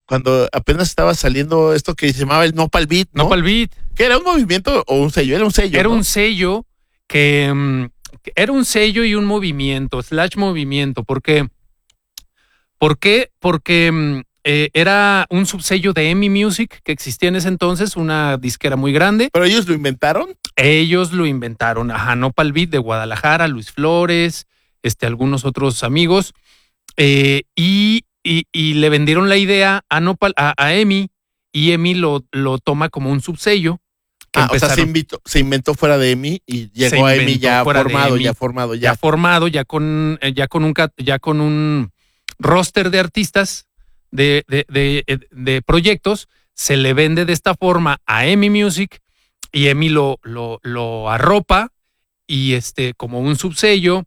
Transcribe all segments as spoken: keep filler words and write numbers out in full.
cuando apenas estaba saliendo esto que se llamaba el Nopal Beat, ¿no? Nopal Beat. ¿Que era un movimiento o un sello? Era un sello, Era ¿no? un sello que... Um, era un sello y un movimiento, slash movimiento. ¿Por qué? ¿Por qué? Porque um, eh, era un subsello de EMI Music que existía en ese entonces, una disquera muy grande. ¿Pero ellos lo inventaron? Ellos lo inventaron. Ajá, Nopal Beat de Guadalajara, Luis Flores, este, algunos otros amigos. Eh, y, y, y le vendieron la idea a, Nopal, a, a EMI y EMI lo, lo toma como un subsello. Ah, o sea, se, invitó, se inventó fuera de EMI y llegó a EMI ya formado, EMI, ya formado, ya. Ya formado, ya con, ya con un ya con un roster de artistas, de, de, de, de proyectos, se le vende de esta forma a EMI Music y EMI lo, lo, lo arropa y este como un subsello.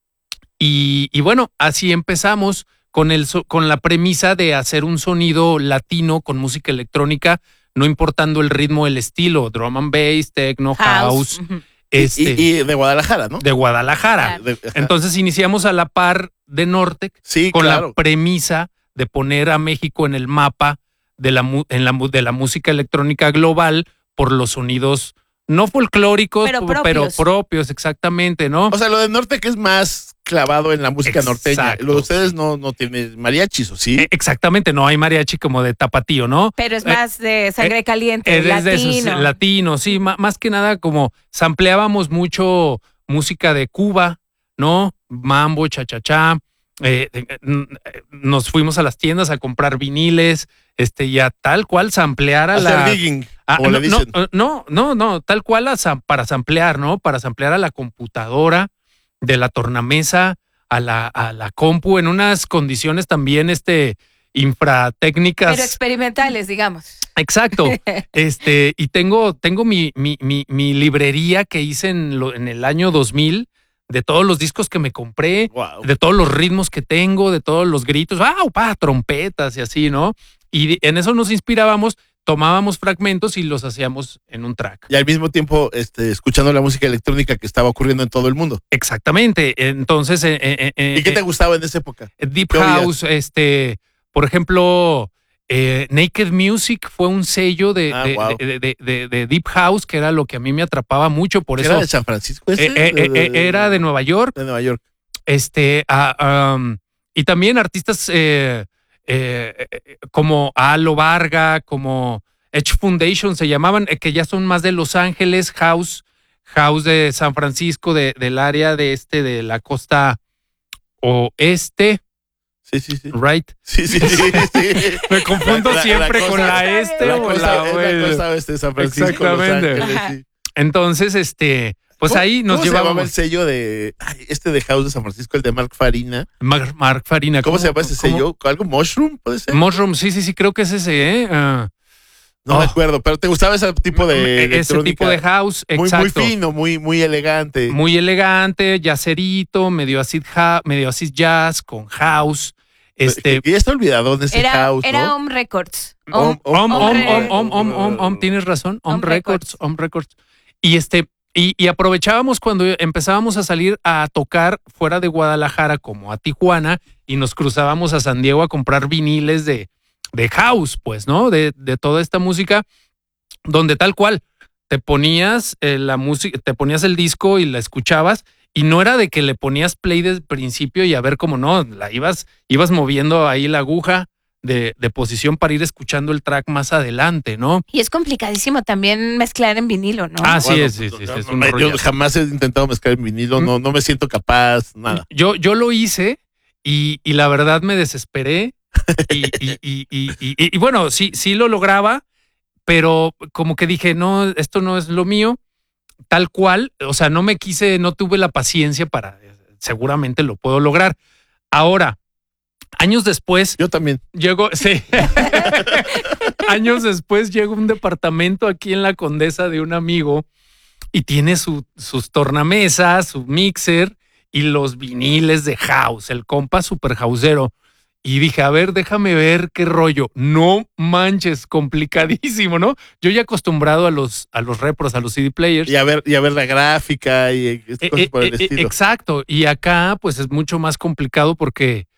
Y, y bueno, así empezamos con, el, con la premisa de hacer un sonido latino con música electrónica, no importando el ritmo, el estilo, drum and bass, techno, house. house uh-huh. este, y, y de Guadalajara, ¿no? De Guadalajara. Claro. Entonces iniciamos a la par de Nortec sí, con claro. la premisa de poner a México en el mapa de la, en la, de la música electrónica global por los sonidos no folclóricos, pero propios. pero propios, exactamente, ¿no? O sea, lo de Nortec es más clavado en la música Exacto. norteña. Lo de ustedes no, no tiene mariachis, ¿o sí? Eh, exactamente, no hay mariachi como de tapatío, ¿no? Pero es más de sangre eh, caliente, es latino. De esos, latino, sí, más, más que nada como sampleábamos mucho música de Cuba, ¿no? Mambo, cha-cha-cha. Eh, eh, nos fuimos a las tiendas a comprar viniles, este, y a tal cual samplear a Hacer la... digging, ah, como no, le dicen. No, no, no, no, tal cual a, para samplear, ¿no? Para samplear a la computadora, de la tornamesa a la, a la compu, en unas condiciones también este, infratécnicas. Pero experimentales, digamos. Exacto. este, y tengo, tengo mi, mi, mi, mi librería que hice en, lo, en el año dos mil, de todos los discos que me compré, wow. de todos los ritmos que tengo, de todos los gritos, ¡ah, pa! Trompetas y así, ¿no? Y en eso nos inspirábamos, tomábamos fragmentos y los hacíamos en un track. Y al mismo tiempo este, escuchando la música electrónica que estaba ocurriendo en todo el mundo. Exactamente. Entonces... Eh, eh, eh, ¿Y qué te gustaba en esa época? Deep House, este, por ejemplo... Eh, Naked Music fue un sello de, ah, de, wow. de, de, de, de Deep House, que era lo que a mí me atrapaba mucho. Por eso, ¿Era de San Francisco ese? Eh, eh, de, de, eh, era de Nueva York. De Nueva York. Este, uh, um, y también artistas eh, eh, como Alo Varga, como Edge Foundation se llamaban, eh, que ya son más de Los Ángeles, House, House de San Francisco, de, del área de este, de la costa oeste. Sí, sí, sí. Right. Sí, sí, sí. sí. Me confundo la, siempre la, la con cosa, la este la o costa, la oeste. La costa oeste de San Francisco. Exactamente. Los Ángeles, sí. Entonces, este, pues ahí nos ¿Cómo llevábamos. se llamaba el sello de ay, este de House de San Francisco, el de Mark Farina? Mark, Mark Farina. ¿Cómo, ¿Cómo se llama ese sello? ¿Algo Mushroom? ¿Puede ser? Mushroom, sí, sí, sí, creo que es ese, ¿eh? Uh, no oh. me acuerdo, pero ¿te gustaba ese tipo de ese tipo de house? Muy, exacto. Muy fino, muy, muy elegante. Muy elegante, yacerito, medio acid, medio acid jazz con house. Este, y está olvidado de ese era, house, era ¿no? Om Records. Om, om, om, om, om, om, om, om, tienes razón. Om, om Records, Om Records. Y este, y, y aprovechábamos cuando empezábamos a salir a tocar fuera de Guadalajara, como a Tijuana, y nos cruzábamos a San Diego a comprar viniles de, de house, pues, ¿no? De, de toda esta música, donde tal cual te ponías eh, la música, te ponías el disco y la escuchabas. Y no era de que le ponías play desde el principio y a ver cómo no, la ibas, ibas moviendo ahí la aguja de, de posición para ir escuchando el track más adelante, ¿no? Y es complicadísimo también mezclar en vinilo, ¿no? Ah, sí, bueno, es, sí, sí, no, es no, un yo rollo. jamás he intentado mezclar en vinilo, no, no me siento capaz, nada. Yo, yo lo hice y, y la verdad me desesperé y, y, y, y, y, y, y bueno, sí, sí lo lograba, pero como que dije, no, esto no es lo mío. Tal cual, o sea, no me quise, no tuve la paciencia para, seguramente lo puedo lograr. Ahora, años después. Yo también. Llego, sí. Años después llego a un departamento aquí en la Condesa de un amigo y tiene su, sus tornamesas, su mixer y los viniles de house, el compa super houseero. Y dije, a ver, déjame ver qué rollo. No manches, complicadísimo, ¿no? Yo ya acostumbrado a los, a los repros, a los C D players. Y a ver, y a ver la gráfica y eh, cosas eh, por el eh, estilo. Exacto. Y acá, pues es mucho más complicado porque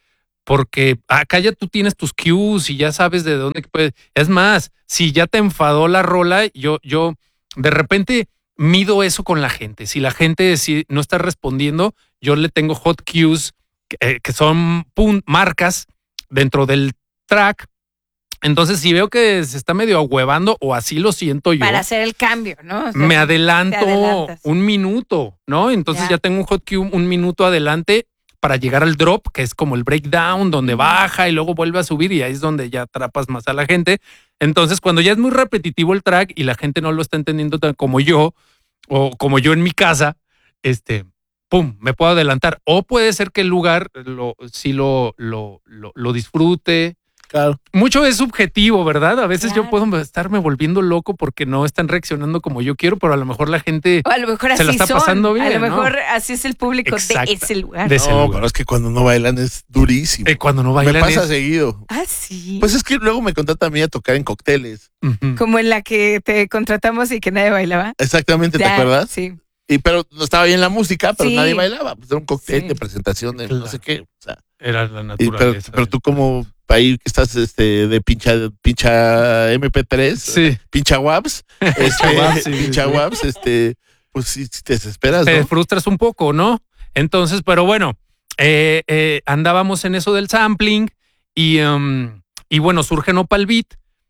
porque acá ya tú tienes tus cues y ya sabes de dónde puedes. Es más, si ya te enfadó la rola, yo, yo de repente mido eso con la gente. Si la gente si no está respondiendo, yo le tengo hot cues que, que son pum, marcas dentro del track. Entonces, si veo que se está medio ahuevando, o así lo siento yo. Para hacer el cambio, ¿no? O sea, me adelanto un minuto, ¿no? Entonces ya. ya tengo un hot cue un minuto adelante para llegar al drop, que es como el breakdown, donde baja y luego vuelve a subir, y ahí es donde ya atrapas más a la gente. Entonces, cuando ya es muy repetitivo el track y la gente no lo está entendiendo tan como yo, o como yo en mi casa, este, pum, me puedo adelantar. O puede ser que el lugar lo, sí lo, lo, lo, lo disfrute. Claro. Mucho es subjetivo, ¿verdad? A veces claro. yo puedo estarme volviendo loco porque no están reaccionando como yo quiero, pero a lo mejor la gente o a lo mejor se así la está son. pasando bien. A lo mejor ¿no? así es el público Exacto. de ese lugar. De ese no, lugar. pero es que cuando no bailan es durísimo. Eh, cuando no bailan Me pasa es... seguido. Ah, sí. Pues es que luego me contratan a mí a tocar en cócteles. Uh-huh. Como en la que te contratamos y que nadie bailaba. Exactamente, ¿te ya, acuerdas? Sí. Y pero no estaba bien la música, pero sí. nadie bailaba. Pues era un cóctel sí. de presentación de claro. no sé qué. O sea, era la y, naturaleza. pero, pero tú como ahí que estás este, de pincha, pincha eme pe tres, sí. pincha waps, este, waps, sí, pincha sí. waps, este, pues sí, te desesperas, Te ¿no? frustras un poco, ¿no? Entonces, pero bueno, eh, eh, andábamos en eso del sampling y, um, y bueno, surge Nopal Beat.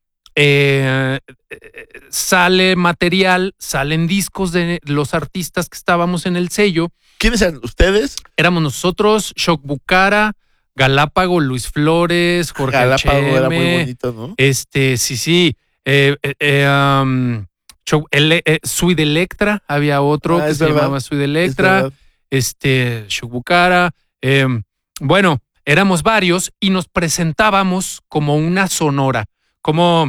Eh, eh, sale material, salen discos de los artistas que estábamos en el sello. ¿Quiénes eran ustedes? Éramos nosotros, Shock Bucara, Galápago, Luis Flores, Jorge Galápago H M, era muy bonito, ¿no? Este, sí, sí. Eh, eh, eh, um, Shock, ele, eh, Sweet Electra, había otro ah, que se verdad. llamaba Sweet Electra. Este, Shock Bucara. Eh, bueno, éramos varios y nos presentábamos como una sonora, como...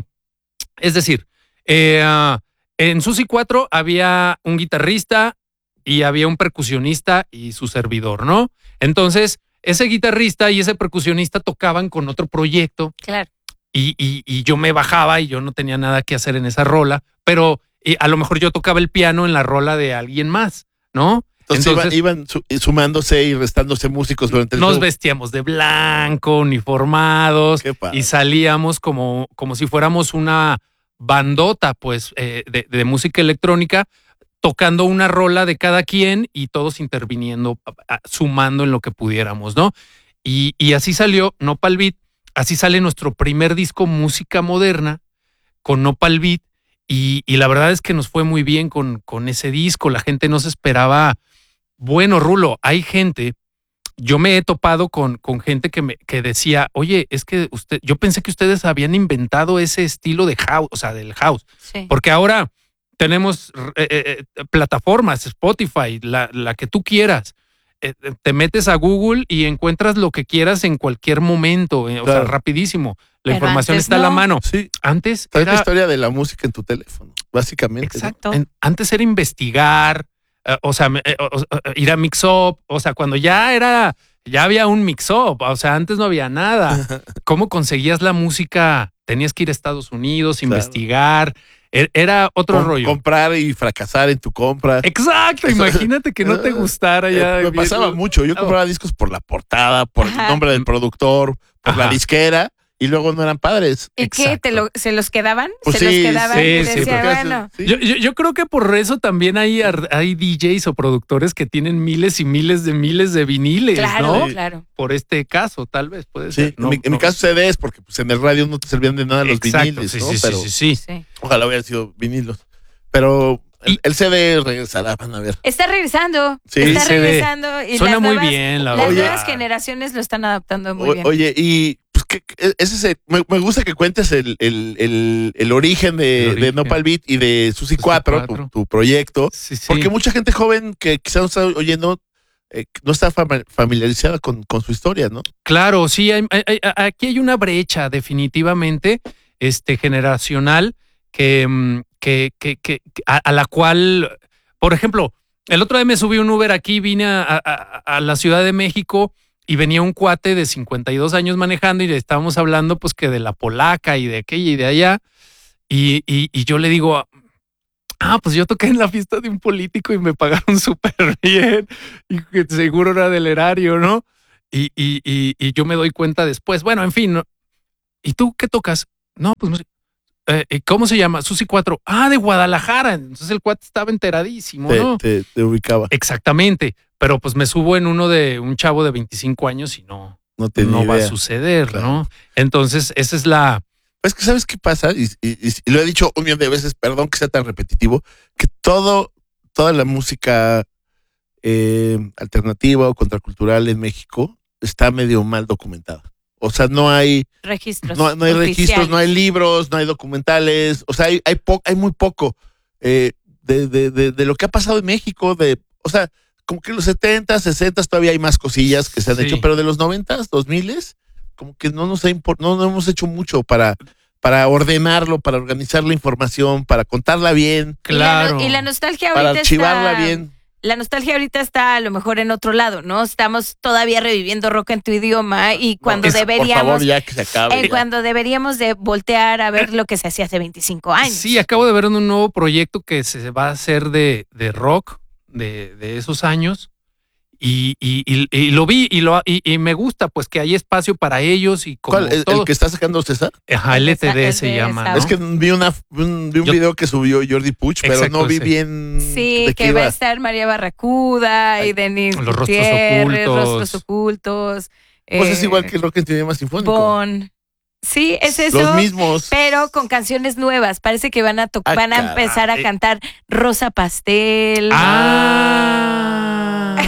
Es decir, eh, uh, en Susi cuatro había un guitarrista y había un percusionista y su servidor, ¿no? Entonces, ese guitarrista y ese percusionista tocaban con otro proyecto. Claro. Y, y, y yo me bajaba y yo no tenía nada que hacer en esa rola, pero y a lo mejor yo tocaba el piano en la rola de alguien más, ¿no? Entonces, Entonces iban, iban sumándose y restándose músicos durante el Nos show. vestíamos de blanco, uniformados, y salíamos como, como si fuéramos una bandota, pues, eh, de, de música electrónica, tocando una rola de cada quien y todos interviniendo, sumando en lo que pudiéramos, ¿no? Y, y así salió Nopal Beat, así sale nuestro primer disco Música Moderna con Nopal Beat, y, y la verdad es que nos fue muy bien con, con ese disco. La gente no se esperaba. Bueno, Rulo, hay gente, yo me he topado con, con gente que me que decía, oye, es que usted, yo pensé que ustedes habían inventado ese estilo de house, o sea, del house, sí. porque ahora tenemos eh, eh, plataformas, Spotify, la, la que tú quieras. Eh, te metes a Google y encuentras lo que quieras en cualquier momento, eh, o claro. sea, rapidísimo. La Pero información está no. a la mano. Sí. Antes era era la historia de la música en tu teléfono, básicamente. Exacto. ¿no? En, antes era investigar, uh, o sea, uh, uh, uh, ir a Mix-Up, o sea, cuando ya era, ya había un Mix-Up, o sea, antes no había nada. ¿Cómo conseguías la música? Tenías que ir a Estados Unidos, claro. investigar. Era otro Com- rollo. Comprar y fracasar en tu compra. Exacto, imagínate que no te gustara ya. Me pasaba mucho. Yo compraba oh. discos por la portada, por Ajá. el nombre del productor, por Ajá. la disquera, y luego no eran padres. ¿Y Exacto. qué? ¿Te lo, ¿Se los quedaban? Pues ¿Se sí, los quedaban? Sí, y sí, decía, bueno. sí. Yo, yo, yo creo que por eso también hay, hay D Js o productores que tienen miles y miles de miles de viniles, claro, ¿no? Sí. Claro. Por este caso, tal vez puede sí, ser. No, en, mi, no. en mi caso C Ds, porque pues en el radio no te servían de nada los Exacto, viniles, sí, ¿no? sí, Pero sí, sí, sí. Ojalá hubieran sido vinilos. Pero el, el C D regresará, van a ver. Está regresando. Sí, está C D. regresando. Y Suena las muy nuevas, bien, la Las verdad. nuevas generaciones lo están adaptando muy o, bien. Oye, y pues que, ese es el, me, me gusta que cuentes el, el, el, el origen de, el origen. de Nopal Beat y de Susi cuatro, tu, tu proyecto. Sí, sí. Porque mucha gente joven que quizás no está oyendo eh, no está familiarizada con, con su historia, ¿no? Claro, sí, hay, hay, aquí hay una brecha definitivamente este, generacional que, que, que, que a, a la cual, por ejemplo, el otro día me subí un Uber aquí, vine a, a, a la Ciudad de México y venía un cuate de cincuenta y dos años manejando y le estábamos hablando pues que de la polaca y de aquella y de allá. Y, y, y yo le digo, ah, pues yo toqué en la fiesta de un político y me pagaron súper bien y que seguro era del erario, ¿no? y, y, y, y yo me doy cuenta después. Bueno, en fin. ¿no? ¿Y tú qué tocas? No, pues música. Eh, ¿Cómo se llama? Susi cuatro. Ah, de Guadalajara. Entonces el cuate estaba enteradísimo, te, ¿no? Te, te ubicaba. Exactamente. Pero pues me subo en uno de un chavo de veinticinco años y no, no, te no va a suceder, claro. ¿no? Entonces esa es la... Es que ¿sabes qué pasa? Y, y, y lo he dicho un millón de veces, perdón que sea tan repetitivo, que todo, toda la música eh, alternativa o contracultural en México está medio mal documentada. O sea, no hay registros. No, no hay registros, no hay libros, no hay documentales. O sea, hay, hay, po hay muy poco eh, de, de, de, de lo que ha pasado en México. De, o sea, como que en los setenta, sesenta todavía hay más cosillas que se han sí. hecho, pero de los noventa, dos mil, como que no nos ha import no, no hemos hecho mucho para, para ordenarlo, para organizar la información, para contarla bien. Claro. Y la, y la nostalgia ahorita para archivarla está... bien. La nostalgia ahorita está a lo mejor en otro lado, ¿no? Estamos todavía reviviendo rock en tu idioma y cuando no, es, deberíamos... Por favor, ya que se acabe. Eh, cuando deberíamos de voltear a ver lo que se hacía hace veinticinco años. Sí, acabo de ver un nuevo proyecto que se va a hacer de, de rock de, de esos años y, y, y, y lo vi y, lo, y, y me gusta pues que hay espacio para ellos. y como ¿Cuál? ¿El, todo. ¿El que está sacando César? Ajá, L T D se llama, ¿no? Es que vi, una, un, vi un Yo, video que subió Jordi Puig, pero exacto, no vi sí. bien. Sí, que va a estar María Barracuda Ay, y Denis Los rostros ocultos. Rostros ocultos. Pues eh, es igual que el rock en tu idioma sinfónico. Bon. Sí, es eso. Los mismos. Pero con canciones nuevas. Parece que van a, ah, van a empezar a cantar Rosa Pastel. Ah.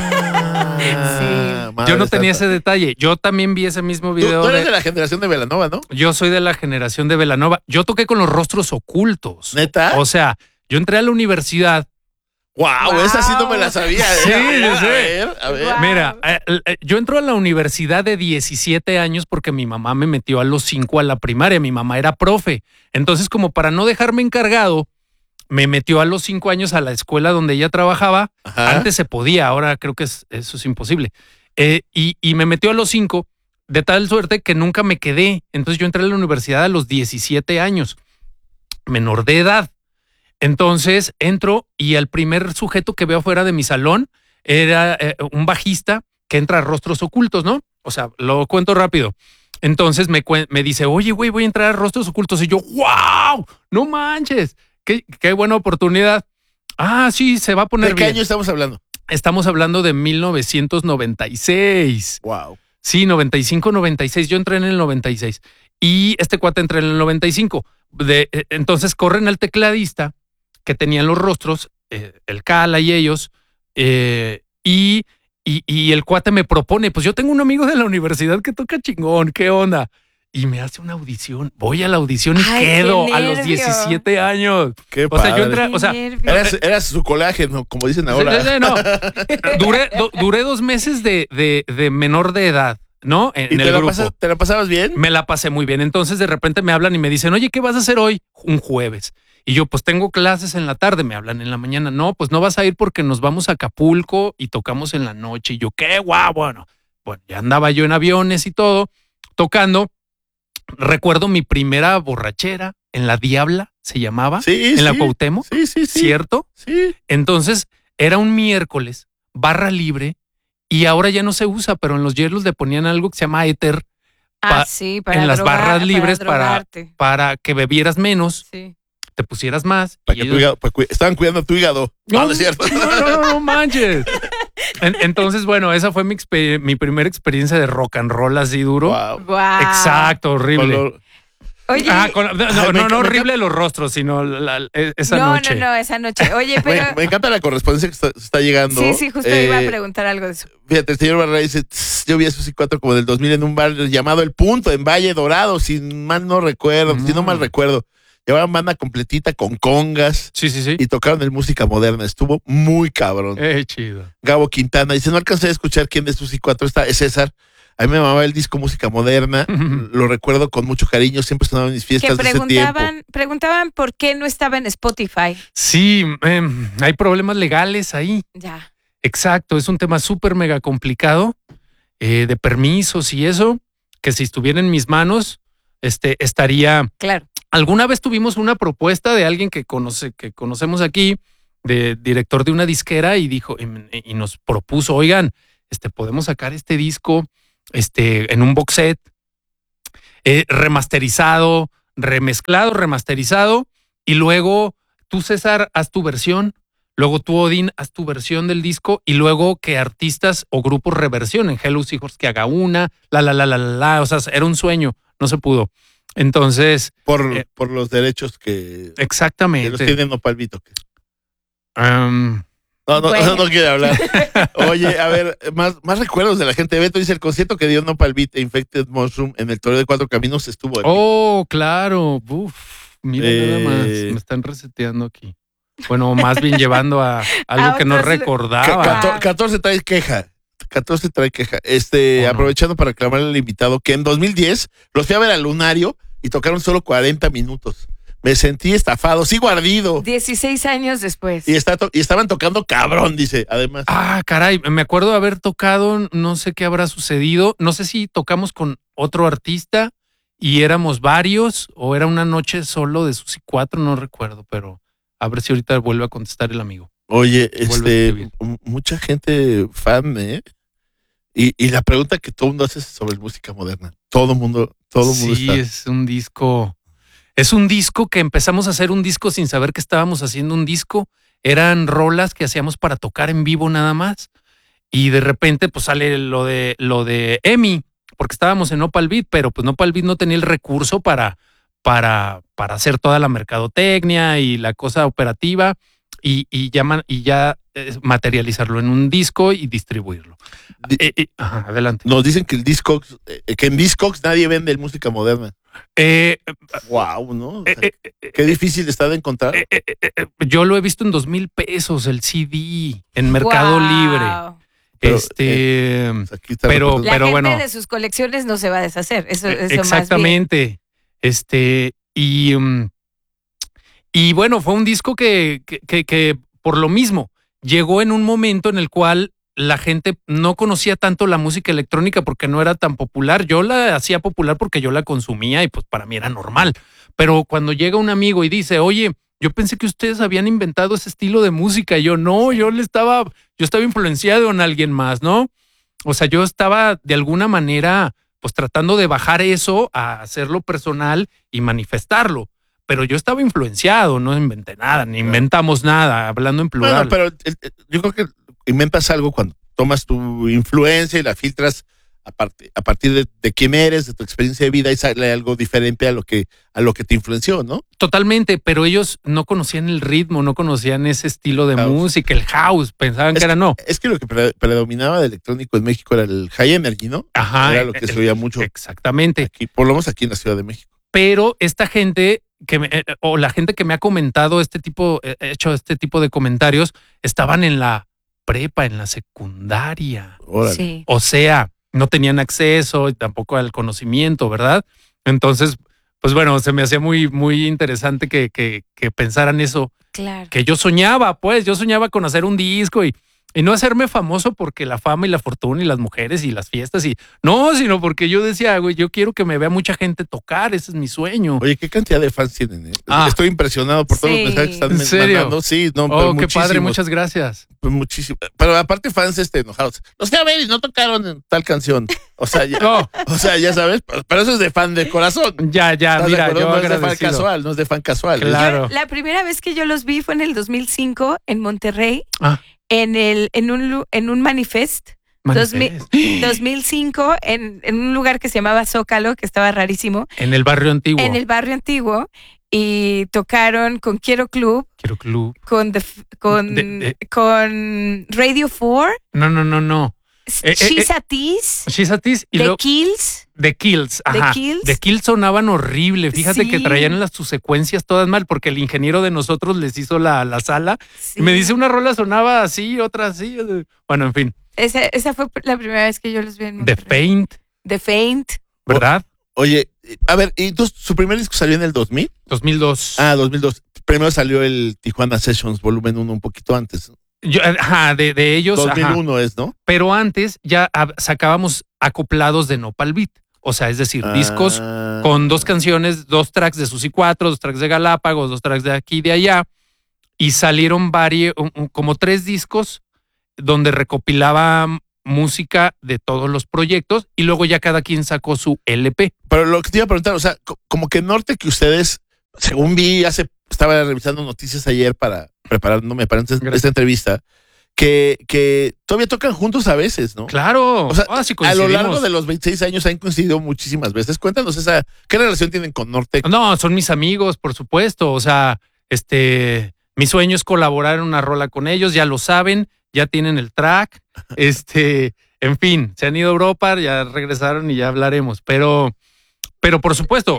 sí. Madre Yo no tenía santa. ese detalle. Yo también vi ese mismo video. Tú, tú eres de... de la generación de Belanova, ¿no? Yo soy de la generación de Belanova. Yo toqué con los rostros ocultos. ¿Neta? O sea, yo entré a la universidad. Wow, wow, esa sí no me la sabía. Sí, ¿eh? sí. A ver, a ver. Wow. Mira, eh, eh, yo entro a la universidad de diecisiete años porque mi mamá me metió a los cinco a la primaria. Mi mamá era profe. Entonces, como para no dejarme encargado, me metió a los cinco años a la escuela donde ella trabajaba. Ajá. Antes se podía, ahora creo que es, eso es imposible. Eh, y, y me metió a los cinco, de tal suerte que nunca me quedé. Entonces yo entré a la universidad a los diecisiete años, menor de edad. Entonces entro y el primer sujeto que veo fuera de mi salón era eh, un bajista que entra a Rostros Ocultos, ¿no? O sea, lo cuento rápido. Entonces me, me dice, oye, güey, voy a entrar a Rostros Ocultos. Y yo, ¡wow! ¡No manches! ¡Qué, qué buena oportunidad! Ah, sí, se va a poner bien. ¿De qué bien. año estamos hablando? Estamos hablando de mil novecientos noventa y seis. Wow. Sí, noventa y cinco, noventa y seis. Yo entré en el noventa y seis. Y este cuate entré en el noventa y cinco. De, eh, entonces corren al tecladista que tenían los rostros, eh, el Cala y ellos, eh, y, y, y el cuate me propone, pues yo tengo un amigo de la universidad que toca chingón, ¿qué onda? Y me hace una audición, voy a la audición y Ay, quedo a los diecisiete años. Qué o padre. sea, yo entré, o sea, eras, eras su colágeno, como dicen ahora. No, duré, do, duré dos meses de, de, de menor de edad. ¿No? En, ¿Y en te, el la grupo. Pasas, te la pasabas bien? Me la pasé muy bien. Entonces de repente me hablan y me dicen, oye, ¿qué vas a hacer hoy? Un jueves. Y yo, pues tengo clases en la tarde, me hablan en la mañana. No, pues no vas a ir porque nos vamos a Acapulco y tocamos en la noche. Y yo, ¿qué? Guau, bueno. Bueno, ya andaba yo en aviones y todo, tocando. Recuerdo mi primera borrachera en La Diabla, se llamaba. Sí, en sí. la Cuauhtémoc. Sí, sí, sí. ¿Cierto? Sí. Entonces, era un miércoles, barra libre, y ahora ya no se usa, pero en los hielos le ponían algo que se llama éter. Ah, sí, para en las drogar, barras libres para, para, para que bebieras menos. Sí. Te pusieras más. Para que ellos... tu hígado, para cu estaban cuidando tu hígado. No, no, no es cierto. No, no, no, no manches. En, entonces, bueno, esa fue mi, mi primera experiencia de rock and roll así duro. Wow. Wow. Exacto, horrible. Color. Oye, ah, con, no, no, no, no horrible los rostros, sino la, la, esa no, noche. No, no, no, esa noche. Oye, pero... Me, me encanta la correspondencia que está, está llegando. Sí, sí, justo eh, iba a preguntar algo de eso. Fíjate, el señor Barra dice, yo vi a Susi cuatro como del dos mil en un bar llamado El Punto, en Valle Dorado, si mal no recuerdo, mm. si no mal recuerdo. Llevaban banda completita con congas. Sí, sí, sí. Y tocaron el música moderna. Estuvo muy cabrón. Eh, chido. Gabo Quintana dice, no alcancé a escuchar quién de Susi cuatro está, es César. A mí me mamaba el disco música moderna. Uh-huh. Lo recuerdo con mucho cariño. Siempre sonaba en mis fiestas de ese tiempo. Preguntaban por qué no estaba en Spotify. Sí, eh, hay problemas legales ahí. Ya. Exacto. Es un tema súper mega complicado eh, de permisos y eso, que si estuviera en mis manos, este, estaría... Claro. Alguna vez tuvimos una propuesta de alguien que conoce, que conocemos aquí, de director de una disquera, y dijo, y, y nos propuso, oigan, este, podemos sacar este disco este, en un box set, eh, remasterizado, remezclado, remasterizado, y luego tú, César, haz tu versión, luego tú, Odín, haz tu versión del disco, y luego que artistas o grupos reversionen. Hello Seahorse que haga una, la, la, la, la, la, la. O sea, era un sueño, no se pudo. Entonces. Por, eh, por los derechos que. Exactamente. Que los tiene Nopal Beat. Um, no, no, bueno. no, no quiere hablar. Oye, a ver, más, más recuerdos de la gente. Beto dice: el concierto que dio Nopal Beat e Infected Mushroom en el Toreo de Cuatro Caminos estuvo. Oh, claro. Uf, mira Eh, nada más. Me están reseteando aquí. Bueno, más bien llevando a algo A que no otros- recordaba. Ca- catorce trae queja. catorce trae queja. Este, Oh, no. aprovechando para aclamarle al invitado que en dos mil diez los fui a ver al Lunario y tocaron solo cuarenta minutos. Me sentí estafado, sigo ardido. dieciséis años después. Y, está to- y estaban tocando cabrón, dice, además. Ah, caray, me acuerdo de haber tocado, no sé qué habrá sucedido, no sé si tocamos con otro artista y éramos varios o era una noche solo de Susi cuatro, no recuerdo, pero a ver si ahorita vuelve a contestar el amigo. Oye, Vuelve a este, escribir. m- mucha gente fan, ¿eh? Y, y la pregunta que todo el mundo hace es sobre música moderna. Todo el mundo, todo el mundo Sí, está. es un disco, es un disco que empezamos a hacer un disco sin saber que estábamos haciendo un disco, eran rolas que hacíamos para tocar en vivo nada más y de repente pues sale lo de, lo de Emi, porque estábamos en Nopal Beat, pero pues Nopal Beat no tenía el recurso para, para, para hacer toda la mercadotecnia y la cosa operativa y, y, ya, ma- y ya eh, materializarlo en un disco y distribuirlo. Di- Eh, eh, ajá, adelante. Nos dicen que el Discogs, eh, que en Discogs nadie vende música moderna. Eh, Wow, ¿no? O sea, eh, eh, eh, qué difícil está de encontrar. eh, eh, eh, eh, yo lo he visto en dos mil pesos el C D en Mercado Wow. Libre. Pero, este, Pues aquí está pero- la- La pero gente bueno. de sus colecciones no se va a deshacer. Eso, eso exactamente. Este, y, um, y bueno, fue un disco que, que, que, que por lo mismo llegó en un momento en el cual la gente no conocía tanto la música electrónica porque no era tan popular. Yo la hacía popular porque yo la consumía y pues para mí era normal. Pero cuando llega un amigo y dice, oye, yo pensé que ustedes habían inventado ese estilo de música. Y yo, no, yo le estaba, yo estaba influenciado en alguien más, ¿no? O sea, yo estaba de alguna manera pues tratando de bajar eso a hacerlo personal y manifestarlo. Pero yo estaba influenciado, no inventé nada, ni inventamos nada, hablando en plural. Bueno, pero el- el- yo creo que inventas algo cuando tomas tu influencia y la filtras a, parte- a partir de, de quién eres, de tu experiencia de vida y sale algo diferente a lo que a lo que te influenció, ¿no? Totalmente, pero ellos no conocían el ritmo, no conocían ese estilo de House. música, el house, pensaban Es que era no. Es que lo que pre- predominaba de electrónico en México era el high energy, ¿no? Ajá. Era lo que el- se oía mucho Exactamente. aquí, por lo menos aquí en la Ciudad de México. Pero esta gente que me- eh, o la gente que me ha comentado este tipo, eh, hecho este tipo de comentarios, estaban en la prepa, en la secundaria. Órale. Sí. O sea, no tenían acceso y tampoco al conocimiento, ¿verdad? Entonces, pues bueno, se me hacía muy, muy interesante que, que, que pensaran eso, Claro. que yo soñaba, pues, yo soñaba con hacer un disco y, y no hacerme famoso porque la fama y la fortuna y las mujeres y las fiestas y no, sino porque yo decía, güey, yo quiero que me vea mucha gente tocar, ese es mi sueño. Oye, ¿qué cantidad de fans tienen? eh? Ah. Estoy impresionado por todos Sí. los mensajes que están ¿En me- serio? mandando. Sí, no, pero Oh, qué padre, muchísimos. muchas gracias. Pues muchísimo. Pero aparte fans este enojados. Los fui a ver y no tocaron en tal canción. O sea, ya, No, o sea, ya sabes, pero eso es de fan de corazón. ya, ya, ¿Estás de mira, acuerdo? yo no es de fan agradecido. casual, no es de fan casual. es- Claro. Yo, la primera vez que yo los vi fue en el dos mil cinco en Monterrey, Ah. en el en un lu- en un manifest. Dos mil- Manifest. dos mil cinco en, en un lugar que se llamaba Zócalo, que estaba rarísimo, En el barrio antiguo. en el barrio antiguo, y tocaron con Quiero Club, Quiero club. con The F- con, De- de- con Radio four, No, no, no, no. Eh, eh, She's eh. a Tease, She's a Tease y The luego Kills. The Kills. The Ajá. Kills. The Kills sonaban horrible. Fíjate Sí. que traían las sus secuencias todas mal porque el ingeniero de nosotros les hizo la, la sala. Sí. Y me dice una rola sonaba así, otra así. Bueno, en fin. Esa, esa fue la primera vez que yo los vi en The Monterrey. Faint, The Faint. ¿verdad? Oye, a ver, ¿y entonces su primer disco salió en el dos mil? dos mil dos. Ah, dos mil dos. Primero salió el Tijuana Sessions volumen uno un poquito antes. Yo, ajá, de, de ellos. dos mil uno ajá. es, ¿no? Pero antes ya ah, sacábamos acoplados de Nopal Beat. O sea, es decir, discos Ah. con dos canciones, dos tracks de Susi cuatro, dos tracks de Galápagos, dos tracks de aquí y de allá. Y salieron varios, como tres discos donde recopilaba música de todos los proyectos y luego ya cada quien sacó su L P. Pero lo que te iba a preguntar, o sea, co- como que Norte que ustedes, según vi, hace, estaba revisando noticias ayer para preparándome para esta, esta entrevista, que, que todavía tocan juntos a veces, ¿no? Claro. O sea, Ah, sí a lo coincidimos. largo de los veintiséis años han coincidido muchísimas veces. Cuéntanos esa, ¿qué relación tienen con Norte? No, son mis amigos, por supuesto. O sea, este, mi sueño es colaborar en una rola con ellos, ya lo saben, ya tienen el track. Este, en fin, se han ido a Europa, ya regresaron y ya hablaremos. Pero, pero por supuesto,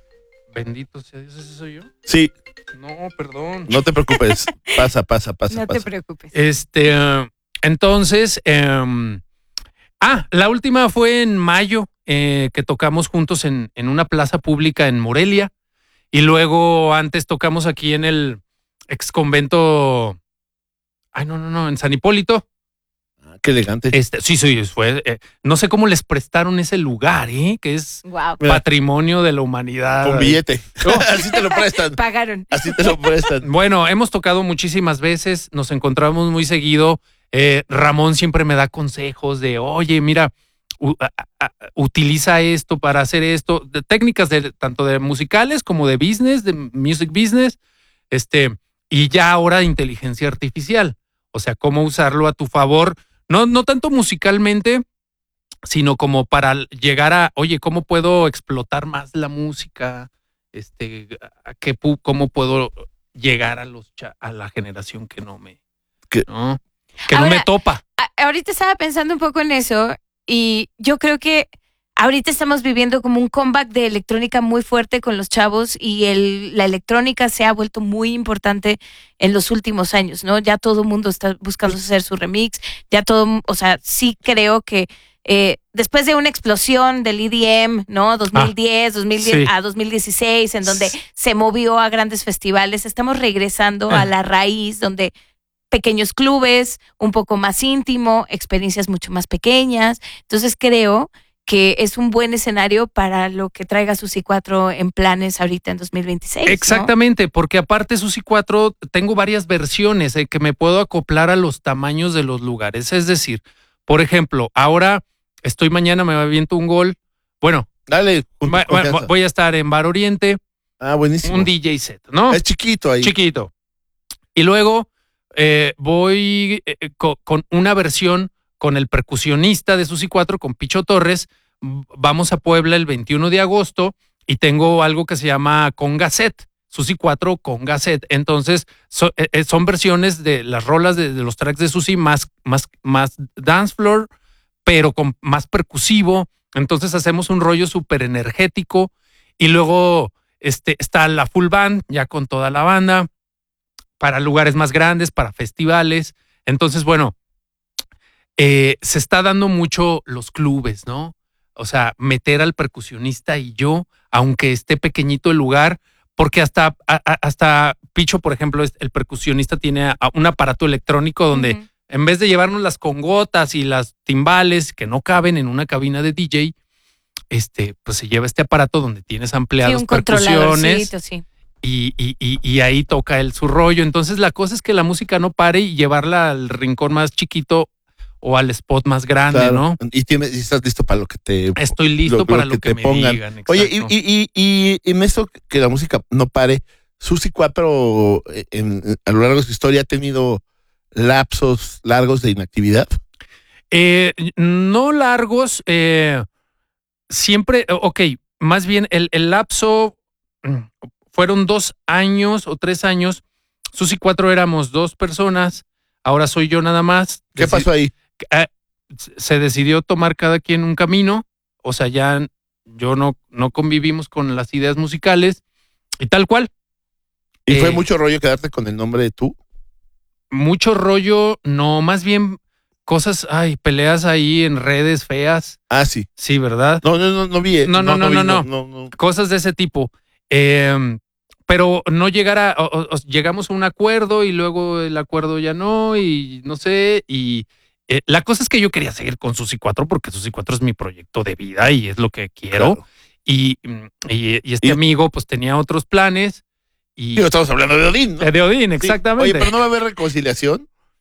bendito sea Dios, ¿ese soy yo? Sí, No, perdón. no te preocupes. Pasa, pasa, pasa, No pasa. te preocupes. Este, eh, entonces, eh, ah, la última fue en mayo, eh, que tocamos juntos en, en una plaza pública en Morelia. Y luego antes tocamos aquí en el ex convento. Ay, no, no, no, en San Hipólito. Ah, qué elegante. Este, sí, sí, fue. Eh, no sé cómo les prestaron ese lugar, ¿eh? Que es Wow. Mira. patrimonio de la humanidad. Con billete. Oh. Así te lo prestan. Pagaron. Así te lo prestan. Bueno, hemos tocado muchísimas veces, nos encontramos muy seguido. Eh, Ramón siempre me da consejos de, oye, mira, u- a- a- utiliza esto para hacer esto, de técnicas de tanto de musicales como de business, de music business, este, y ya ahora de inteligencia artificial. O sea, cómo usarlo a tu favor, no, no tanto musicalmente, sino como para llegar a, oye, ¿cómo puedo explotar más la música? Este, a qué pu- cómo puedo llegar a los cha- a la generación que no me Que- ¿no? que no Ahora, me topa. A- ahorita estaba pensando un poco en eso y yo creo que ahorita estamos viviendo como un comeback de electrónica muy fuerte con los chavos y el, la electrónica se ha vuelto muy importante en los últimos años, ¿no? Ya todo el mundo está buscando hacer su remix, ya todo, o sea, sí creo que eh, después de una explosión del E D M, ¿no? dos mil diez, dos mil diez sí. a dos mil dieciséis, en donde se movió a grandes festivales, estamos regresando a la raíz donde pequeños clubes, un poco más íntimo, experiencias mucho más pequeñas. Entonces creo que es un buen escenario para lo que traiga Susi cuatro en planes ahorita en dos mil veintiséis. ¿no? Exactamente, porque aparte Susi cuatro tengo varias versiones eh, que me puedo acoplar a los tamaños de los lugares. Es decir, por ejemplo, ahora estoy mañana, me aviento un gol. Bueno, Dale, con va- va- confianza. voy a estar en Bar Oriente, Ah, buenísimo. un D J set, ¿no? Es chiquito ahí. Chiquito. Y luego eh, voy eh, co- con una versión con el percusionista de Susi cuatro, con Picho Torres. Vamos a Puebla el veintiuno de agosto y tengo algo que se llama Conga Set, Susi cuatro Conga Set. Entonces so- eh, son versiones de las rolas de, de los tracks de Susi más, más, más dance floor, pero con más percusivo. Entonces hacemos un rollo súper energético y luego este, está la full band ya con toda la banda para lugares más grandes, para festivales. Entonces, bueno, eh, se está dando mucho los clubes, ¿no? O sea, meter al percusionista y yo, aunque esté pequeñito el lugar, porque hasta, a- a- hasta Picho, por ejemplo, es- el percusionista tiene a- un aparato electrónico donde Ujú. en vez de llevarnos las congotas y las timbales que no caben en una cabina de D J, este, pues se lleva este aparato donde tienes Sí, ampliadas un percusiones controladorcito, sí. y, y, y, y ahí toca él su rollo. Entonces la cosa es que la música no pare y llevarla al rincón más chiquito o al spot más grande, Claro. ¿no? Y, tienes, y estás listo para lo que te. Estoy listo lo- para lo lo que que, te me pongan. digan. Oye, y, exacto. y, y, y, y en esto que la música no pare, Susi cuatro en, en- a lo largo de su historia ha tenido lapsos largos de inactividad. Eh, no largos, eh, siempre, ok, más bien el, el lapso mm, fueron dos años o tres años. Susi cuatro éramos dos personas, ahora soy yo nada más. ¿Qué Deci- pasó ahí? eh, se decidió tomar cada quien un camino, o sea, ya yo no, no convivimos con las ideas musicales y tal cual. ¿Y fue eh, mucho rollo quedarte con el nombre de tú? Mucho rollo, no, más bien cosas, ay, peleas ahí en redes feas, Ah, sí. sí, ¿verdad? No, no, no, no vi. eh. No, no, no, vi, no, no. no, no. Cosas de ese tipo. Eh, pero no llegar a, o- o- o llegamos a un acuerdo y luego el acuerdo ya no, y no sé, y eh, la cosa es que yo quería seguir con Susi cuatro porque Susi cuatro es mi proyecto de vida y es lo que quiero. Claro. Y, mm, y, y este Y- amigo pues tenía otros planes y Digo, estamos hablando de Odín, ¿no? Eh, de Odín, Sí. exactamente. Oye, pero no va a haber reconciliación.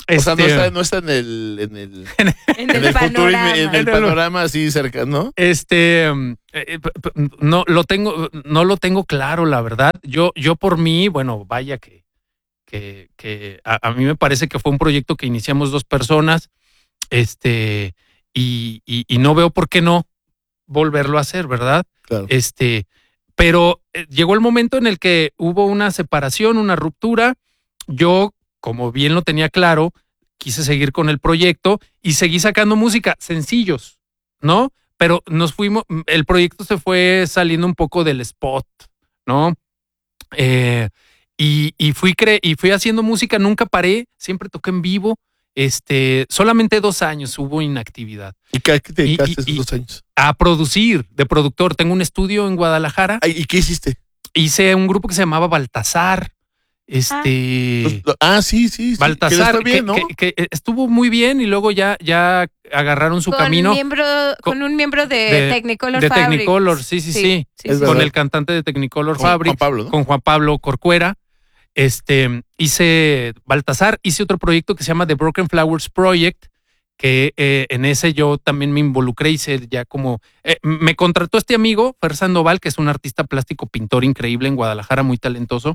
O sea, no Este, está, no está en el, en el, En en el, el futuro, panorama. en el panorama así cerca, ¿no? Este, um, eh, p- p- no lo tengo, no lo tengo claro, la verdad. Yo, yo por mí, bueno, vaya que, que, que a, a mí me parece que fue un proyecto que iniciamos dos personas, este, y, y, y no veo por qué no volverlo a hacer, ¿verdad? Claro. Este, pero eh, llegó el momento en el que hubo una separación, una ruptura. Yo, como bien lo tenía claro, quise seguir con el proyecto y seguí sacando música, sencillos, ¿no? Pero nos fuimos, el proyecto se fue saliendo un poco del spot, ¿no? Eh, y, y, fui cre y fui haciendo música, nunca paré, siempre toqué en vivo. Este, solamente dos años hubo inactividad. ¿Y qué, qué te dedicaste Y- y- esos dos años? A producir de productor. Tengo un estudio en Guadalajara. Ay, ¿y qué hiciste? Hice un grupo que se llamaba Baltasar. Este. Pues, lo- ah, sí, sí. sí. Baltasar, Que está bien, que, ¿no? que- que estuvo muy bien y luego ya, ya agarraron su con camino Miembro, con, con- un miembro de, de- Technicolor de Fabric. Technicolor. Sí, sí, sí. Es Con verdad. el cantante de Technicolor Con Fabric, Juan Pablo, ¿no? con Juan Pablo Corcuera. Este, hice Baltasar, hice otro proyecto que se llama The Broken Flowers Project, que eh, en ese yo también me involucré, hice ya como, eh, me contrató este amigo, Fer Sandoval, que es un artista plástico pintor increíble en Guadalajara, muy talentoso,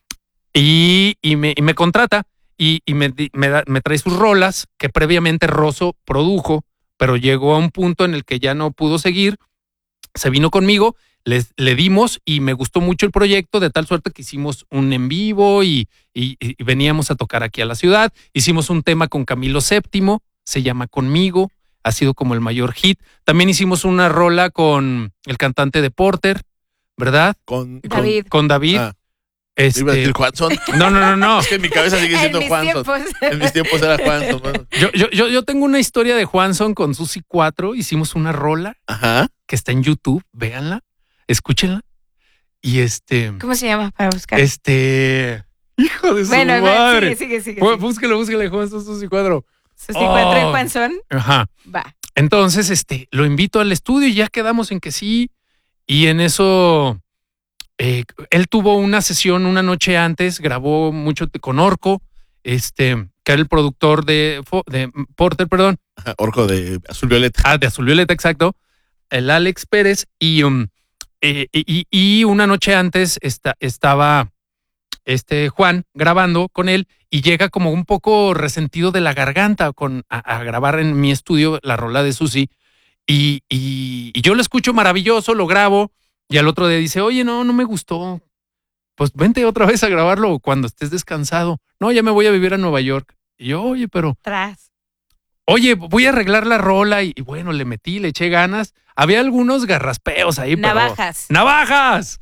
y, y, me, y me contrata y, y me, di- me, da- me trae sus rolas que previamente Rosso produjo, pero llegó a un punto en el que ya no pudo seguir, se vino conmigo, les, le dimos y me gustó mucho el proyecto, de tal suerte que hicimos un en vivo y, y- y veníamos a tocar aquí a la ciudad. Hicimos un tema con Camilo Séptimo, se llama Conmigo, ha sido como el mayor hit. También hicimos una rola con el cantante de Porter, ¿verdad? Con, con- David. Con David. Ah, Este, iba a decir Juanson. no, no, no, no. Es que en mi cabeza sigue En siendo mis Juanson. tiempos. En mis tiempos era Juanson. Bueno. Yo, yo, yo, yo tengo una historia de Juanson con Susi cuatro. Hicimos una rola Ajá. que está en YouTube, véanla, escúchenla. Y este, ¿Cómo se llama para buscar? este, hijo de su bueno, bueno, madre. sigue, sigue, sigue. Bú- sigue. Búsquelo, búsquelo, Juanson Susi cuatro. Susi cuatro y Oh. Juanson. Ajá. Va. Entonces, este, lo invito al estudio y ya quedamos en que sí. Y en eso, eh, él tuvo una sesión una noche antes, grabó mucho t- con Orco, este, que era el productor de, Fo- de Porter, perdón. Ajá, Orco de Azul Violeta. Ah, de Azul Violeta, exacto. El Alex Pérez. Y, um, eh, y, y una noche antes esta- estaba este Juan grabando con él y llega como un poco resentido de la garganta con, a, a grabar en mi estudio la rola de Susi. Y, y, y yo lo escucho maravilloso, lo grabo y al otro día dice, oye, no, no me gustó. Pues vente otra vez a grabarlo cuando estés descansado. No, ya me voy a vivir a Nueva York. Y yo, oye, pero Tras. oye, voy a arreglar la rola y, y bueno, le metí, le eché ganas. Había algunos garraspeos ahí, pero- Navajas. ¡Navajas!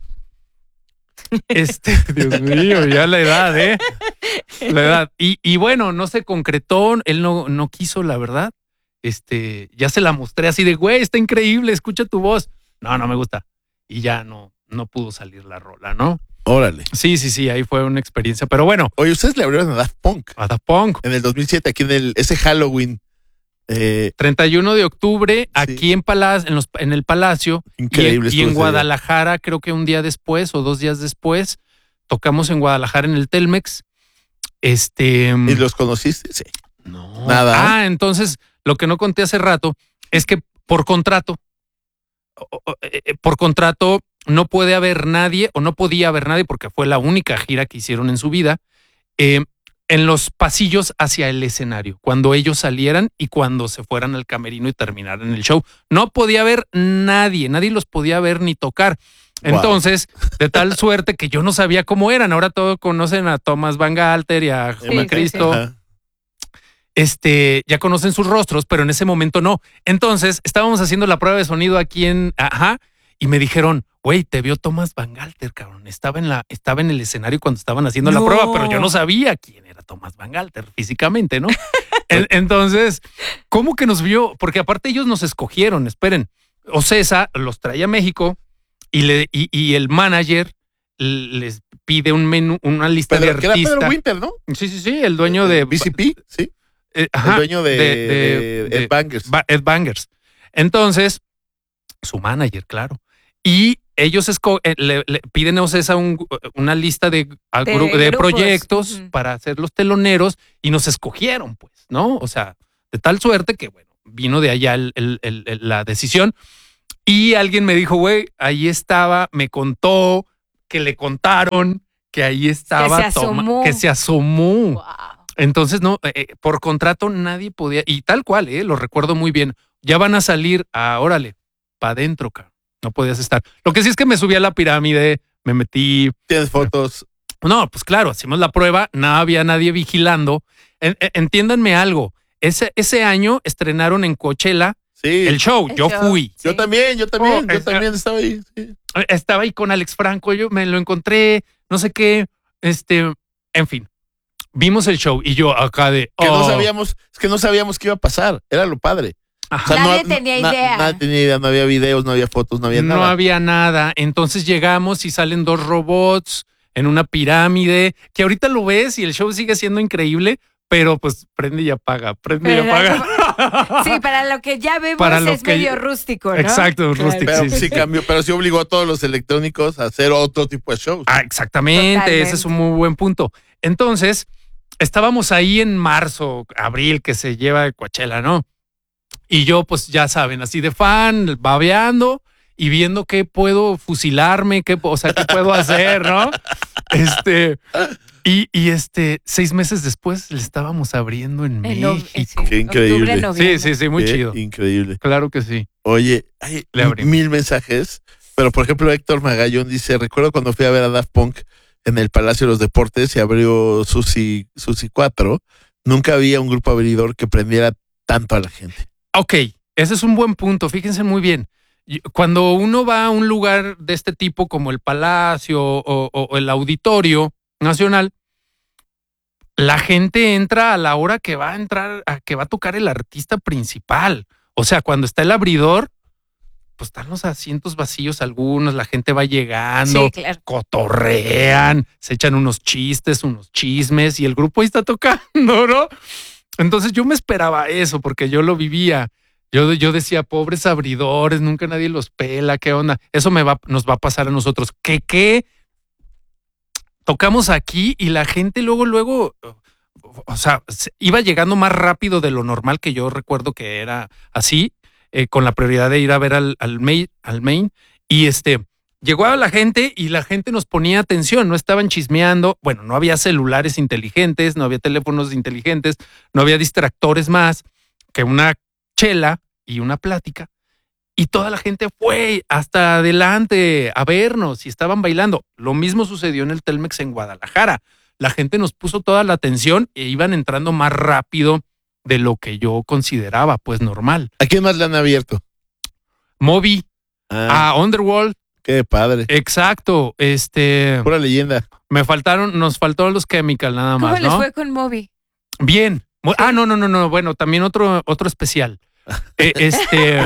Este, Dios mío, ya la edad, ¿eh? La edad. Y, y bueno, no se concretó, él no, no quiso, la verdad. Este, ya se la mostré así de, güey, está increíble, escucha tu voz. No, no me gusta. Y ya no, no pudo salir la rola, ¿no? Órale. Sí, sí, sí, ahí fue una experiencia. Pero bueno, Oye, ustedes le abrieron a Daft Punk a Daft Punk. en el dos mil siete, aquí en el, ese Halloween. Eh, treinta y uno de octubre, aquí en, Palacio, en, los, en el Palacio. increíble. Y, y estuvo en ese Guadalajara, creo que un día después o dos días después, tocamos en Guadalajara en el Telmex. Este. día. ¿Y los conociste? Sí. No. Nada. Ah, entonces, lo que no conté hace rato es que por contrato, o- o- eh, eh, por contrato, no puede haber nadie, o no podía haber nadie, porque fue la única gira que hicieron en su vida, eh, en los pasillos hacia el escenario, cuando ellos salieran y cuando se fueran al camerino y terminaran el show. No podía haber nadie, nadie los podía ver ni tocar. Wow. Entonces, de tal suerte que yo no sabía cómo eran. Ahora todos conocen a Thomas Van Galter y a Juan sí, Cristo. Ajá. Este, ya conocen sus rostros, pero en ese momento no. Entonces, estábamos haciendo la prueba de sonido aquí en, ajá, y me dijeron, güey, te vio Thomas Van Galter, cabrón. Estaba en la, estaba en el escenario cuando estaban haciendo la No. prueba, pero yo no sabía quién era Thomas Van Galter físicamente, ¿no? En- Entonces, ¿cómo que nos vio? Porque aparte ellos nos escogieron, esperen. Ocesa los trae a México y, le, y, y el manager les pide un menú, una lista Pedro, de que era artistas. Pedro Winter, ¿no? Sí, sí, sí, el dueño de B C P, sí. eh, ajá, el dueño de, de- de- de- Ed Bangers. Ba- Ed Bangers. Entonces, su manager, claro. Y ellos esco eh, le, le piden a Ocesa un, una lista de, a, De gru- de grupos. proyectos Ujú. para ser los teloneros y nos escogieron, pues, ¿no? O sea, de tal suerte que, bueno, vino de allá el- el- el- el- la decisión. Y alguien me dijo, güey, ahí estaba, me contó que le contaron que ahí estaba, se toma- asomó. que se asomó. Wow. Entonces, no, eh, por contrato nadie podía, y tal cual, eh, lo recuerdo muy bien. Ya van a salir, a, órale, para adentro, cabrón. No podías estar. Lo que sí es que me subí a la pirámide, me metí. Tienes fotos. No, pues claro, hicimos la prueba, no había nadie vigilando. En- en- entiéndanme algo. Ese, ese año estrenaron en Coachella Sí. el show. El Yo show. fui. Yo Sí. también, yo también, Oh, yo es- también estaba ahí. Sí. Estaba ahí con Alex Franco, yo me lo encontré, no sé qué, este, en fin. Vimos el show y yo acá de. Que no oh, sabíamos, es que no sabíamos qué iba a pasar. Era lo padre. ajá. Nadie tenía idea. Nadie tenía idea, no había videos, no había fotos, no había No nada. había nada. Entonces llegamos y salen dos robots en una pirámide, que ahorita lo ves y el show sigue siendo increíble, pero pues prende y apaga, prende y Pero apaga. Sí, para lo que ya vemos Para lo es que- medio rústico, ¿no? Exacto, rústico. Pero sí, sí, sí. cambió, pero sí obligó a todos los electrónicos a hacer otro tipo de shows. Ah, exactamente, Totalmente. ese es un muy buen punto. Entonces, estábamos ahí en marzo, abril, que se lleva de Coachella, ¿no? Y yo, pues ya saben, así de fan, babeando y viendo qué puedo fusilarme, qué, o sea, qué puedo hacer, ¿no? Este, y, y este, seis meses después le estábamos abriendo en En no- México. Qué increíble. octubre, Sí, noviembre. sí, sí, muy Qué chido. Increíble. Claro que sí. Oye, hay Le abrimos. mil mensajes, pero por ejemplo Héctor Magallón dice, recuerdo cuando fui a ver a Daft Punk en el Palacio de los Deportes y abrió Susi, Susi cuatro, nunca había un grupo abridor que prendiera tanto a la gente. Ok, ese es un buen punto. Fíjense muy bien. Y cuando uno va a un lugar de este tipo como el Palacio o, o- o el Auditorio Nacional, la gente entra a la hora que va a entrar, a que va a tocar el artista principal. O sea, cuando está el abridor, pues están los asientos vacíos algunos, la gente va llegando, Sí, claro. cotorrean, se echan unos chistes, unos chismes y el grupo ahí está tocando, ¿no? Entonces yo me esperaba eso porque yo lo vivía. Yo, yo decía, pobres abridores, nunca nadie los pela, ¿qué onda? Eso me va, nos va a pasar a nosotros. ¿Qué qué? Tocamos aquí y la gente luego, luego, o sea, se- iba llegando más rápido de lo normal, que yo recuerdo que era así, eh, con la prioridad de ir a ver al, al, main, al main. Y este, llegó a la gente y la gente nos ponía atención, no estaban chismeando. Bueno, no había celulares inteligentes, no había teléfonos inteligentes, no había distractores más que una chela y una plática. Y toda la gente fue hasta adelante a vernos y estaban bailando. Lo mismo sucedió en el Telmex en Guadalajara. La gente nos puso toda la atención e iban entrando más rápido de lo que yo consideraba, pues normal. ¿A quién más le han abierto? Moby, Ah, a Underworld, qué padre. exacto. Este, Pura leyenda. me faltaron, nos faltaron los Chemical nada ¿Cómo más, les ¿no? fue con Moby? Bien. Mu- Ah, no, no, no, no. Bueno, también otro, otro especial. Eh, este,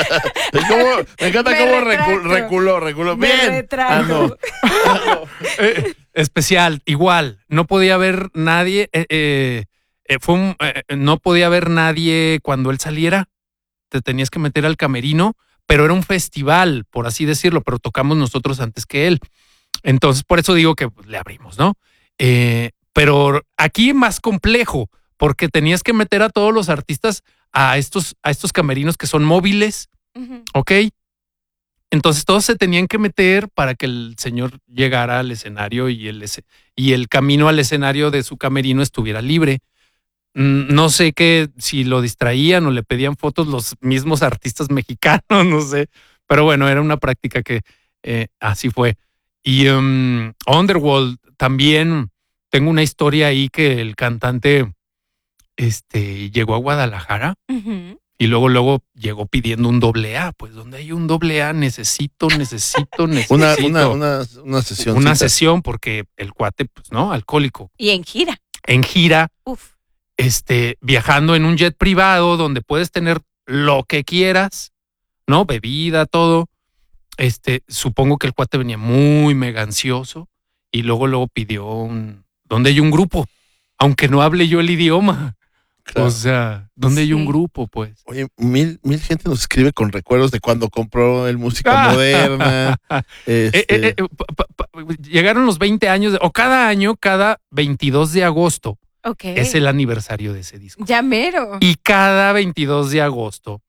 ¿Cómo- me encanta Me cómo retracto. recu- reculó, reculó. Me Bien. retracto. Ah, no. eh, especial, igual. No podía haber nadie. eh, eh, eh, fue un, eh, no podía haber nadie cuando él saliera. Te tenías que meter al camerino, pero era un festival, por así decirlo, pero tocamos nosotros antes que él. Entonces, por eso digo que pues, le abrimos, ¿no? Eh, pero aquí más complejo, porque tenías que meter a todos los artistas a estos, a estos camerinos que son móviles, Ujú. ¿ok? Entonces todos se tenían que meter para que el señor llegara al escenario y el, ese- y el camino al escenario de su camerino estuviera libre. Mm, No sé qué, si lo distraían o le pedían fotos los mismos artistas mexicanos, no sé. Pero bueno, era una práctica que eh, así fue. Y um, Underworld también tengo una historia ahí que el cantante este, llegó a Guadalajara Ujú. y luego, luego llegó pidiendo un doble A. Pues donde hay un doble A, necesito, necesito, necesito. Una, una, una, una sesión. Una sesión porque el cuate, pues no, alcohólico. Y en gira. En gira, Uf. este, viajando en un jet privado donde puedes tener lo que quieras, ¿no? Bebida, todo. Este, supongo que el cuate venía muy mega ansioso y luego, luego pidió un, donde hay un grupo, aunque no hable yo el idioma. Claro. O sea, ¿dónde hay un Sí. grupo, pues? Oye, mil, mil gente nos escribe con recuerdos de cuando compró el música moderna. Eh, este, eh, eh, pa- pa- pa- llegaron los veinte años, de- o cada año, cada veintidós de agosto, Ok. es el aniversario de ese disco. Ya mero. Y cada veintidós de agosto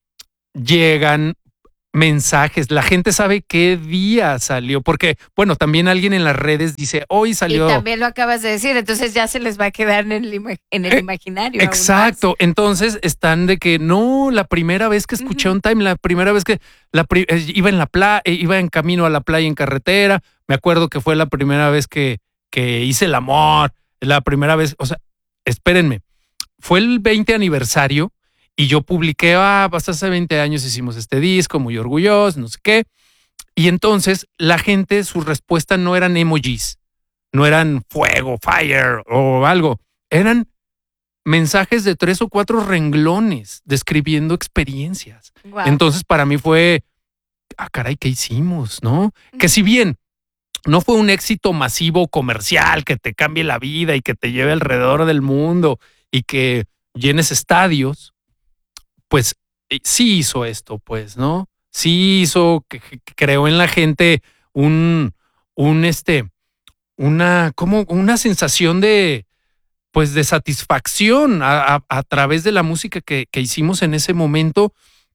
llegan mensajes. La gente sabe qué día salió, porque, bueno, también alguien en las redes dice, hoy salió. Y también lo acabas de decir, entonces ya se les va a quedar en el, ima- en el Eh, imaginario. aún Exacto. Entonces están de que no, la primera vez que escuché Ujú. On Time, la primera vez que la pri- eh, iba en la playa, iba en camino a la playa en carretera. Me acuerdo que fue la primera vez que, que hice el amor. La primera vez, o sea, espérenme. Fue el veinte aniversario y yo publiqué, ah, pues hace veinte años hicimos este disco, muy orgulloso, no sé qué. Y entonces la gente, su respuesta no eran emojis, no eran fuego, fire o algo. Eran mensajes de tres o cuatro renglones describiendo experiencias. más. Guau. Entonces para mí fue, ah, caray, ¿qué hicimos? ¿No? Que si bien no fue un éxito masivo comercial que te cambie la vida y que te lleve alrededor del mundo y que llenes estadios, pues eh, sí hizo esto, pues, ¿no? Sí hizo, que, que creó en la gente un, un, este, una, como una sensación de, pues, de satisfacción a, a- a través de la música que, que hicimos en ese momento.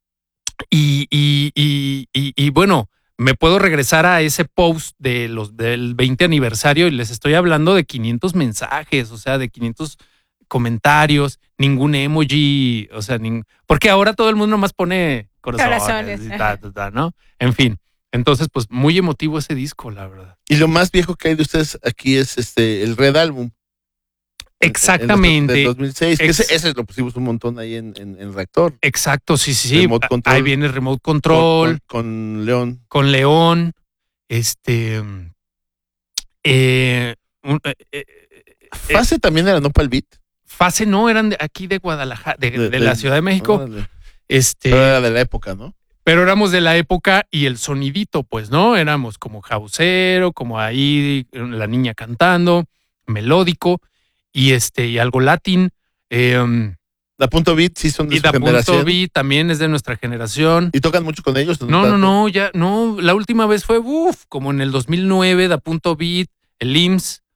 Y, y, y, y, y bueno, me puedo regresar a ese post de los del veinte aniversario y les estoy hablando de quinientos mensajes, o sea, de quinientos comentarios, ningún emoji, o sea, nin- porque ahora todo el mundo nomás pone corazones, Corazones, y ta, ajá. ta, ta, ¿no? En fin, entonces pues muy emotivo ese disco, la verdad. y lo más viejo que hay de ustedes aquí es este el Red Album. Exactamente. De dos mil seis. Que Ex- ese, ese lo pusimos un montón ahí en, en, en Reactor. Exacto, sí, sí, sí. Remote Control. Ahí viene Remote Con, Control. con, con León. con León, este, eh, un- eh, eh, eh, Fase también era Nopal Beat. Fase no, eran de aquí de Guadalajara, de, De- de la de- Ciudad de México, Órale. este, Pero era de la época, ¿no? pero éramos de la época y el sonidito, pues, ¿no? Éramos como jauzero, como ahí la niña cantando, melódico y este, y algo latín. eh, Da Punto Beat sí son de y su Da Punto generación. Beat también es de nuestra generación. ¿Y tocan mucho con ellos? No, no, tanto? no, ya, no. La última vez fue, uff, como en el dos mil nueve, Da Punto Beat, el I M S S,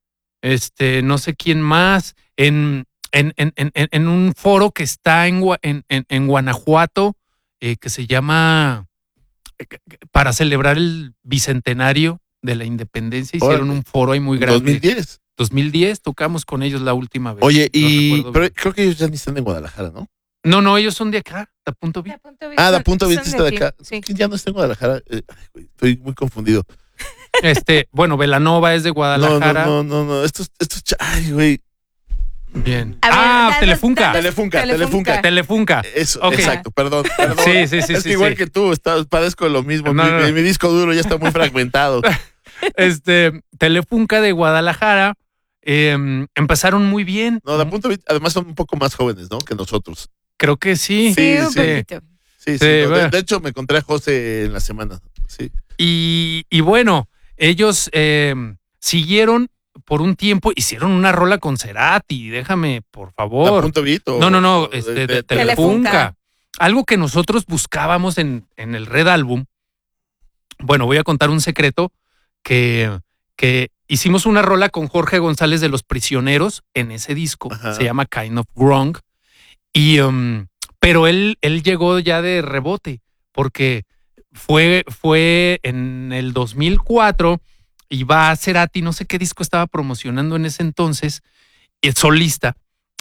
este, no sé quién más, en, en, en, en, en un foro que está en, Gua- en, en, en Guanajuato, eh, que se llama, eh, para celebrar el bicentenario de la independencia, hicieron Órale. un foro ahí muy grande. dos mil diez. dos mil diez, tocamos con ellos la última vez. Oye, No y recuerdo pero bien. creo que ellos ya ni están en Guadalajara, ¿no? No, no, ellos son de acá, Da Punto Beat. Da Punto Beat Ah, Da son- Punto Beat son sí está de aquí, acá. Sí. ¿Quién ya no está en Guadalajara? Eh, ay, güey, estoy muy confundido. Este, bueno, Velanova es de No, no, Guadalajara. no, no, no. Estos, estos, cha- ay, güey. Bien. A ver, ah, danos- Telefunca. danos- Telefunca, Telefunca. Telefunca. Eso, Ok. exacto, perdón, perdón. Sí, sí, sí, Es sí, que igual sí. que tú, está- padezco de lo mismo. No, mi, no, no. mi- mi disco duro ya está muy fragmentado. Este, Telefunca de Guadalajara eh, empezaron muy bien. No, Da Punto Beat, además son un poco más jóvenes, ¿no? Que nosotros. Creo que sí. Sí, un sí. poquito. Sí, sí. Sí, no, de, bueno. de hecho, me encontré a José en la semana. Sí. Y, y bueno, ellos eh, siguieron por un tiempo, hicieron una rola con Cerati, déjame, por ¿Da favor. Punto Beat o- No, no, no, o este, de- de, de- Telefunca. Telefunca. Algo que nosotros buscábamos en, en el Red Album. Bueno, voy a contar un secreto que, que hicimos una rola con Jorge González de Los Prisioneros en ese disco. Ajá. Se llama Kind of Wrong. Y, um, pero él, él llegó ya de rebote porque fue, fue en el dos mil cuatro y va a Cerati, no sé qué disco estaba promocionando en ese entonces, el solista.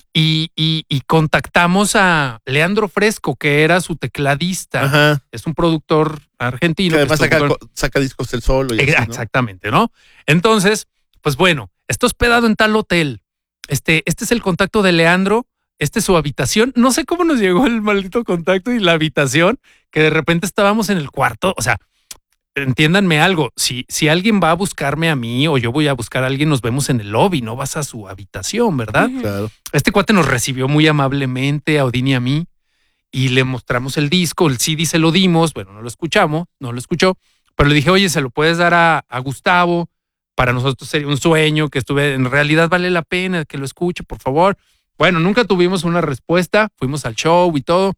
Y, y, y contactamos a Leandro Fresco, que era su tecladista. Ajá. Es un productor argentino. Que además que estuvo saca, con- saca discos el solo. Y así, ¿no? Exactamente, ¿no? Entonces, pues bueno, esto hospedado en tal hotel. Este, este es el contacto de Leandro. Esta es su habitación. No sé cómo nos llegó el maldito contacto y la habitación, que de repente estábamos en el cuarto. O sea, entiéndanme algo. Si, si alguien va a buscarme a mí o yo voy a buscar a alguien, nos vemos en el lobby, no vas a su habitación, ¿verdad? Ujú. Claro. Este cuate nos recibió muy amablemente, a Odín y a mí, y le mostramos el disco, el C D se lo dimos, bueno, no lo escuchamos, no lo escuchó, pero le dije, oye, se lo puedes dar a, a Gustavo, para nosotros sería un sueño, que estuve, en realidad vale la pena que lo escuche, por favor. Bueno, nunca tuvimos una respuesta, fuimos al show y todo.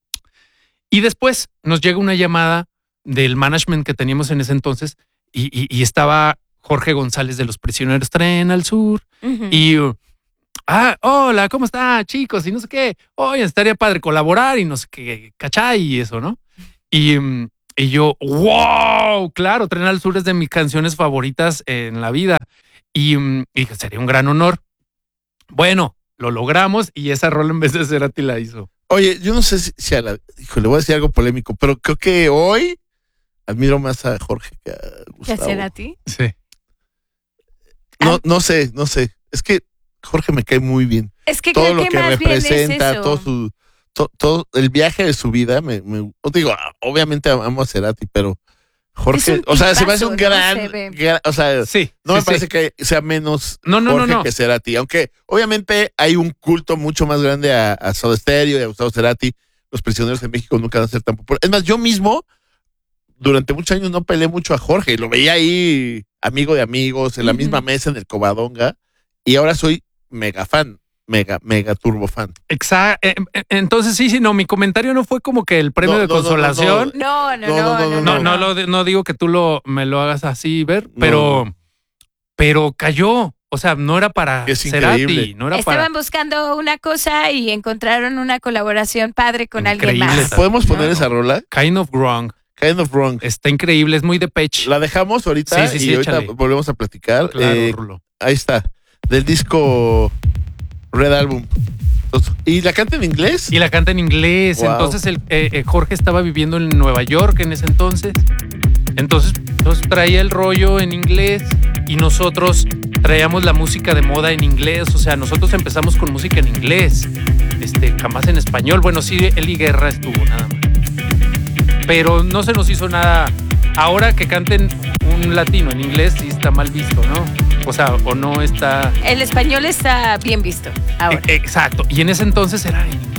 Y después nos llega una llamada del management que teníamos en ese entonces y, y, y estaba Jorge González de Los Prisioneros Tren al Sur. Uh-huh. Y, ah, hola, ¿cómo está, chicos? Y no sé qué. Oye, estaría padre colaborar y no sé qué, cachai y eso, ¿no? Y, y yo, wow, claro, Tren al Sur es de mis canciones favoritas en la vida. Y, y dije, sería un gran honor. Bueno, lo logramos y esa rola en vez de Cerati la hizo. Oye, yo no sé si, si a la... Hijo, le voy a decir algo polémico, pero creo que hoy admiro más a Jorge que a Gustavo. ¿Que a Cerati? Sí. No, Ah. no sé, no sé. Es que Jorge me cae muy bien. Es que todo creo lo que, que más representa, bien es eso. todo su... To, todo el viaje de su vida, me, me digo, obviamente amo a Cerati, pero Jorge, o sea, se me hace un gran, ¿no? gran o sea, sí, no sí, me parece sí. que sea menos no, no, Jorge no, no. que Cerati, aunque obviamente hay un culto mucho más grande a, a Soda Stereo y a Gustavo Cerati. Los Prisioneros de México nunca van a ser tan populares. Es más, yo mismo durante muchos años no peleé mucho a Jorge, lo veía ahí amigo de amigos, en la uh-huh. misma mesa en el Covadonga, y ahora soy mega fan. Mega, mega turbo fan. Exacto. Entonces, sí, sí, no, mi comentario no fue como que el premio no, de no, consolación. No, no, no. No, no, no, no, no, no, no, no digo que tú lo, me lo hagas así ver, pero, no. pero cayó. O sea, no era para Cerati, no era Estaban para... buscando una cosa y encontraron una colaboración padre con increíble. Alguien más. ¿Podemos poner no. esa rola? Kind of Wrong. Kind of Wrong. Está increíble, es muy Depeche. La dejamos ahorita sí, sí, sí, y ahorita échale. Volvemos a platicar. Claro, eh, ahí está, del disco Red Album. ¿Y la canta en inglés? Y la canta en inglés. Wow. Entonces el, eh, eh, Jorge estaba viviendo en Nueva York en ese entonces. Entonces, entonces traía el rollo en inglés y nosotros traíamos la música de moda en inglés. O sea, nosotros empezamos con música en inglés, este, jamás en español. Bueno, sí, Eli Guerra estuvo nada más. Pero no se nos hizo nada. Ahora que canten un latino en inglés sí está mal visto, ¿no? O sea, o no está... El español está bien visto ahora. Exacto. Y en ese entonces era en inglés.